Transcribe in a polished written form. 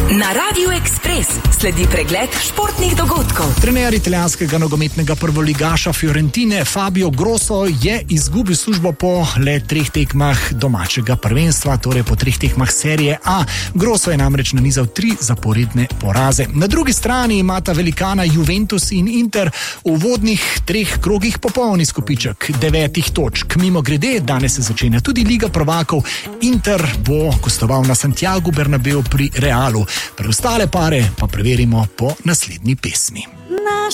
Na Radiu Ekspres sledi pregled športnih dogodkov. Trener italijanskega nogometnega prvoligaša Fiorentine Fabio Grosso je izgubil službo po le 3 tekmah domačega prvenstva, torej po 3 tekmah serije A. Grosso je namreč nanizal 3 zaporedne poraze. Na drugi strani imata velikana Juventus in Inter v uvodnih 3 krogih popoln izkupiček 9 točk. Mimogrede, danes se začenja tudi Liga prvakov. Inter bo gostoval na Santiagu Bernabeu pri Realu. Preostale pare pa preverimo po naslednji pesmi.